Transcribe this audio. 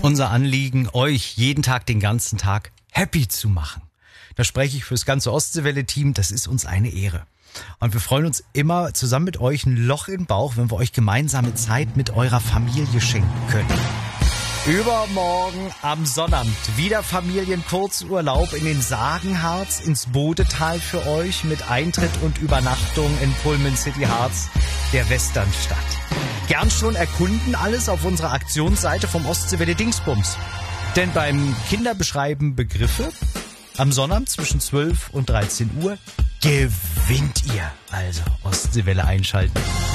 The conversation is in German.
unser Anliegen, euch jeden Tag, den ganzen Tag happy zu machen. Da spreche ich fürs ganze Ostseewelle-Team, das ist uns eine Ehre. Und wir freuen uns immer zusammen mit euch ein Loch im Bauch, wenn wir euch gemeinsame Zeit mit eurer Familie schenken können. Übermorgen am Sonnabend wieder Familienkurzurlaub in den Sagenharz ins Bodetal für euch mit Eintritt und Übernachtung in Pullman City Harz, der Westernstadt. Gern schon erkunden alles auf unserer Aktionsseite vom Ostseewelle Dingsbums. Denn beim Kinderbeschreiben Begriffe am Sonnabend zwischen 12 und 13 Uhr gewinnt ihr. Also Ostseewelle einschalten.